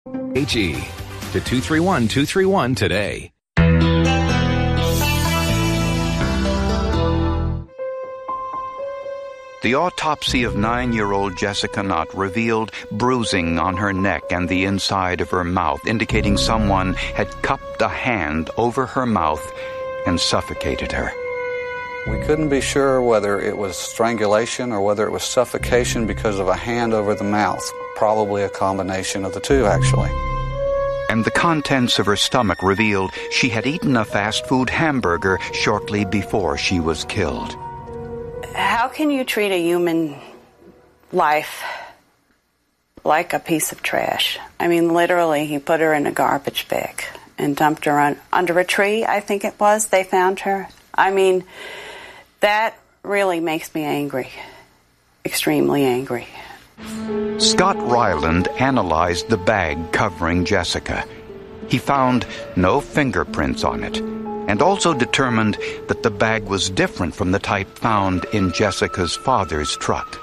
HE to 231-231 today. The autopsy of 9-year-old Jessica Knott revealed bruising on her neck and the inside of her mouth, indicating someone had cupped a hand over her mouth and suffocated her. We couldn't be sure whether it was strangulation or whether it was suffocation because of a hand over the mouth. Probably a combination of the two, actually. And the contents of her stomach revealed she had eaten a fast food hamburger shortly before she was killed. How can you treat a human life like a piece of trash? I mean, literally, he put her in a garbage bag and dumped her under a tree, I think it was. They found her. I mean, that really makes me angry, extremely angry. Scott Ryland analyzed the bag covering Jessica. He found no fingerprints on it, and also determined that the bag was different from the type found in Jessica's father's truck.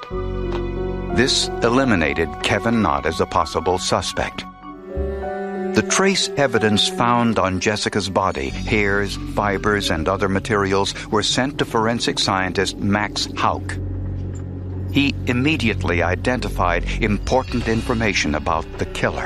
This eliminated Kevin Knott as a possible suspect. The trace evidence found on Jessica's body, hairs, fibers, and other materials, were sent to forensic scientist Max Hauck. He immediately identified important information about the killer.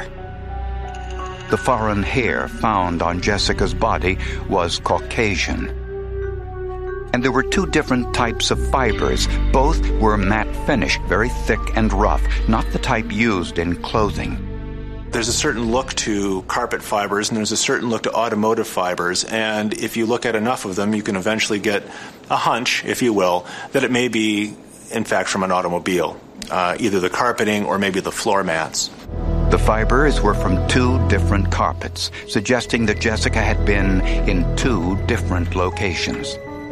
The foreign hair found on Jessica's body was Caucasian. And there were two different types of fibers. Both were matte finish, very thick and rough, not the type used in clothing. There's a certain look to carpet fibers, and there's a certain look to automotive fibers, and if you look at enough of them, you can eventually get a hunch, if you will, that it may be, in fact, from an automobile, either the carpeting or maybe the floor mats. The fibers were from two different carpets, suggesting that Jessica had been in two different locations.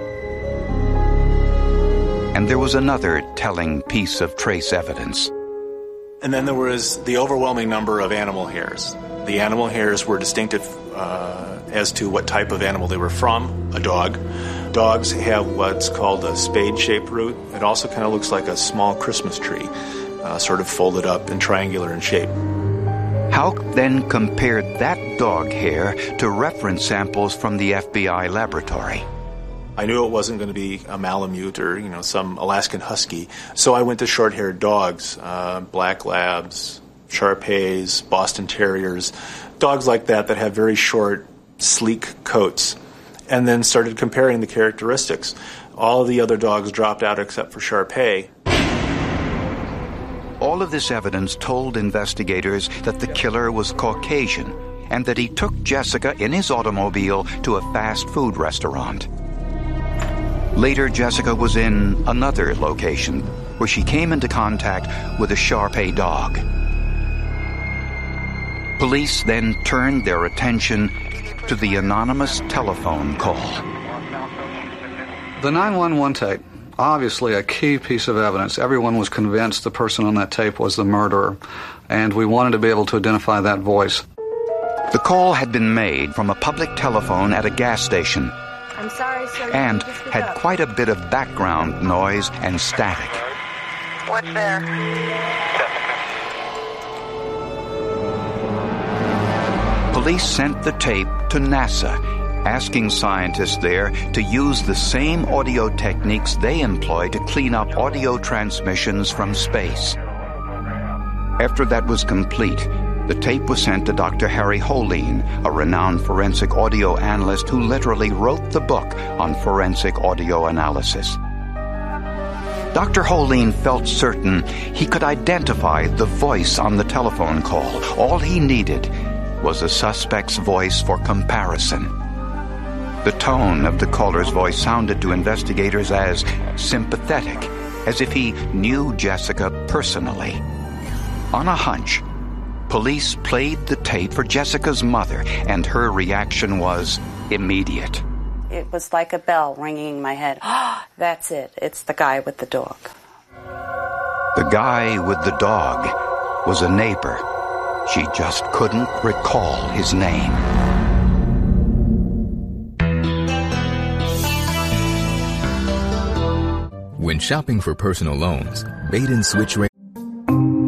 And there was another telling piece of trace evidence. And then there was the overwhelming number of animal hairs. The animal hairs were distinctive as to what type of animal they were from, a dog. Dogs have what's called a spade-shaped root. It also kind of looks like a small Christmas tree, sort of folded up and triangular in shape. Hauck then compared that dog hair to reference samples from the FBI laboratory. I knew it wasn't going to be a Malamute or, some Alaskan Husky. So I went to short-haired dogs, Black Labs, Shar-Peis, Boston Terriers, dogs like that have very short, sleek coats, and then started comparing the characteristics. All of the other dogs dropped out except for Shar-Pei. All of this evidence told investigators that the killer was Caucasian and that he took Jessica in his automobile to a fast food restaurant. Later, Jessica was in another location where she came into contact with a Shar-Pei dog. Police then turned their attention to the anonymous telephone call. The 911 tape, obviously a key piece of evidence. Everyone was convinced the person on that tape was the murderer, and we wanted to be able to identify that voice. The call had been made from a public telephone at a gas station. I'm sorry, sir. And had quite a bit of background noise and static. What's there? Police sent the tape to NASA, asking scientists there to use the same audio techniques they employ to clean up audio transmissions from space. After that was complete, the tape was sent to Dr. Harry Holeen, a renowned forensic audio analyst who literally wrote the book on forensic audio analysis. Dr. Holeen felt certain he could identify the voice on the telephone call. All he needed was a suspect's voice for comparison. The tone of the caller's voice sounded to investigators as sympathetic, as if he knew Jessica personally. On a hunch, police played the tape for Jessica's mother, and her reaction was immediate. It was like a bell ringing in my head. That's it. It's the guy with the dog. The guy with the dog was a neighbor. She just couldn't recall his name. When shopping for personal loans, bait and switch